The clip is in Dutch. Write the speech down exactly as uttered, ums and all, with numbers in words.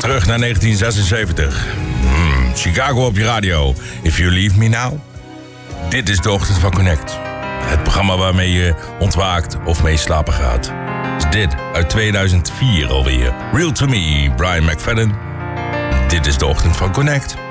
Terug naar negentien zesenzeventig. Hmm, Chicago op je radio. If you leave me now. Dit is de ochtend van Connect. Het programma waarmee je ontwaakt of mee slapen gaat. Is dit uit tweeduizend vier alweer. Real to me, Brian McFadden. Dit is de ochtend van Connect.